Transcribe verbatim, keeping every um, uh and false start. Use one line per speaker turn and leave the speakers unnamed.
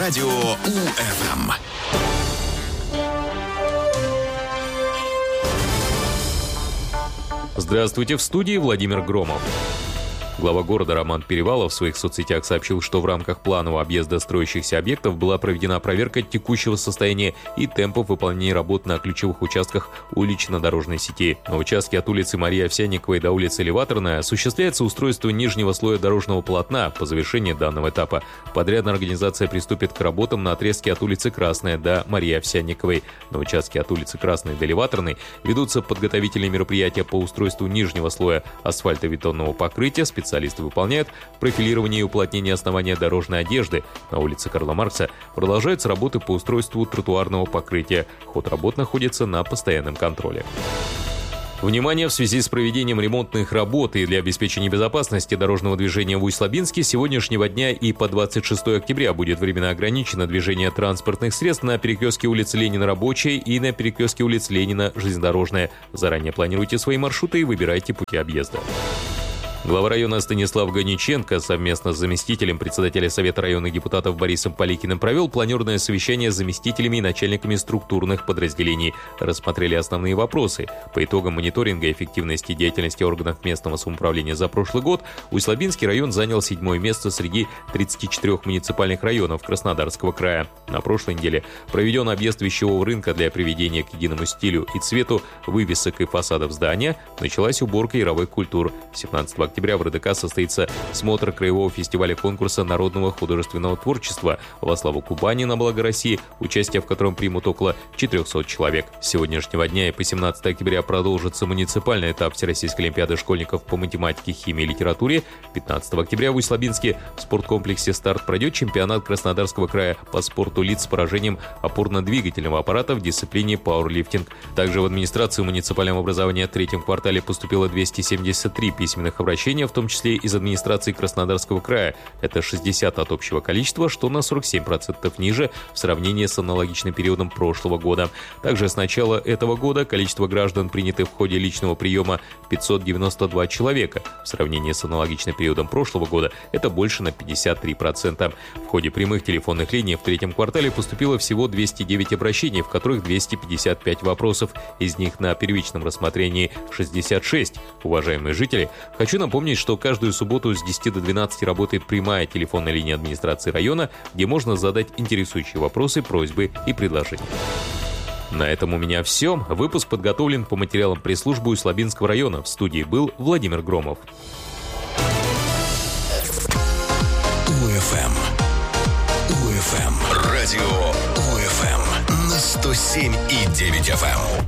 радио УФМ.
Здравствуйте, в студии Владимир Громов. Глава города Роман Перевалов в своих соцсетях сообщил, что в рамках планового объезда строящихся объектов была проведена проверка текущего состояния и темпов выполнения работ на ключевых участках улично-дорожной сети. На участке от улицы Марии Овсянниковой до улицы Элеваторная осуществляется устройство нижнего слоя дорожного полотна. По завершении данного этапа подрядная организация приступит к работам на отрезке от улицы Красная до Марии Овсянниковой. На участке от улицы Красной до Элеваторной ведутся подготовительные мероприятия по устройству нижнего слоя асфальтобетонного покрытия. Специалисты выполняют профилирование и уплотнение основания дорожной одежды. На улице Карла Маркса продолжаются работы по устройству тротуарного покрытия. Ход работ находится на постоянном контроле. Внимание! В связи с проведением ремонтных работ и для обеспечения безопасности дорожного движения в Усть-Лабинске с сегодняшнего дня и по двадцать шестого октября будет временно ограничено движение транспортных средств на перекрестке улицы Ленина Рабочая и на перекрестке улиц Ленина Железнодорожная. Заранее планируйте свои маршруты и выбирайте пути объезда. Глава района Станислав Ганиченко совместно с заместителем председателя Совета районных депутатов Борисом Поликиным провел планерное совещание с заместителями и начальниками структурных подразделений. Рассмотрели основные вопросы. По итогам мониторинга эффективности деятельности органов местного самоуправления за прошлый год Усть-Лабинский район занял седьмое место среди тридцати четырёх муниципальных районов Краснодарского края. На прошлой неделе проведен объезд вещевого рынка для приведения к единому стилю и цвету вывесок и фасадов здания. Началась уборка яровых культур. семнадцатого октября в РДК состоится смотр краевого фестиваля конкурса народного художественного творчества «Во славу Кубани на благо России», участие в котором примут около четырехсот человек. С сегодняшнего дня и по семнадцатого октября продолжится муниципальный этап Всероссийской олимпиады школьников по математике, химии и литературе. пятнадцатого октября в Усть-Лабинске в спорткомплексе «Старт» пройдет чемпионат Краснодарского края по спорту лиц с поражением опорно-двигательного аппарата в дисциплине пауэрлифтинг. Также в администрацию муниципального образования в третьем квартале поступило двести семьдесят три письменных обращений, в том числе из администрации Краснодарского края. Это шестьдесят от общего количества, что на сорок семь процентов ниже в сравнении с аналогичным периодом прошлого года. Также с начала этого года количество граждан, принятых в ходе личного приема, пятьсот девяносто два человека. В сравнении с аналогичным периодом прошлого года это больше на пятьдесят три процента. В ходе прямых телефонных линий в третьем квартале поступило всего двести девять обращений, в которых двести пятьдесят пять вопросов. Из них на первичном рассмотрении шестьдесят шесть. Уважаемые жители, хочу напомнить, Помнить, что каждую субботу с десяти до двенадцати работает прямая телефонная линия администрации района, где можно задать интересующие вопросы, просьбы и предложения. На этом у меня все. Выпуск подготовлен по материалам пресс-службы Усть-Лабинского района. В студии был Владимир Громов.
УФМ. УФМ. Радио УФМ. На сто семь и девять эф эм.